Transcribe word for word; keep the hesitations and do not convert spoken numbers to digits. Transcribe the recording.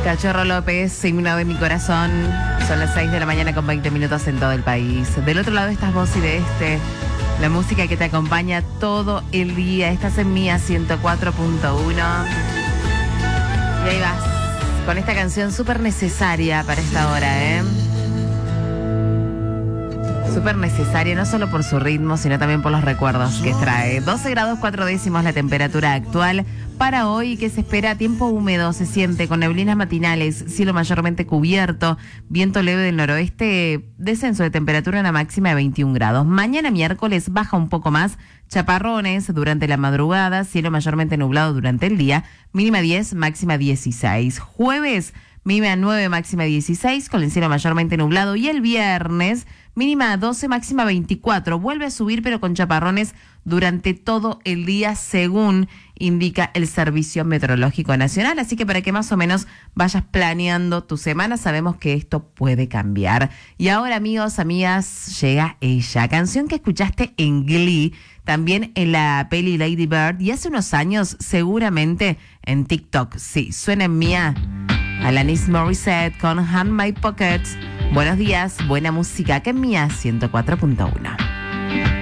Cachorro López, himno de mi corazón. Son las seis de la mañana con veinte minutos en todo el país. Del otro lado estás vos y de este, la música que te acompaña todo el día. Estás en Mía ciento cuatro punto uno. Y ahí vas, con esta canción súper necesaria para esta hora, ¿eh? Súper necesaria, no solo por su ritmo, sino también por los recuerdos que trae. doce grados cuatro décimos la temperatura actual para hoy, que se espera tiempo húmedo, se siente con neblinas matinales, cielo mayormente cubierto, viento leve del noroeste, descenso de temperatura, una máxima de veintiún grados. Mañana miércoles baja un poco más, chaparrones durante la madrugada, cielo mayormente nublado durante el día, mínima diez, máxima dieciséis. Jueves, mínima nueve, máxima dieciséis, con el cielo mayormente nublado. Y el viernes, mínima doce, máxima veinticuatro. Vuelve a subir, pero con chaparrones durante todo el día, según indica el Servicio Meteorológico Nacional. Así que para que más o menos vayas planeando tu semana, sabemos que esto puede cambiar. Y ahora, amigos, amigas, llega ella. Canción que escuchaste en Glee, también en la peli Lady Bird, y hace unos años seguramente en TikTok. Sí, suena en Mía. Alanis Morissette con Hand My Pockets. Buenos días, buena música, que en Mía ciento cuatro punto uno.